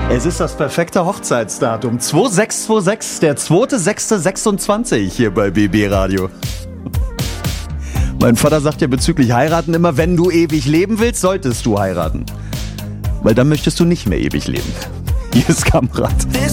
Es ist das perfekte Hochzeitsdatum. 2626, der 2.6.26 hier bei BB Radio. Mein Vater sagt ja bezüglich heiraten immer, wenn du ewig leben willst, solltest du heiraten. Weil dann möchtest du nicht mehr ewig leben. Hier ist Kamerad.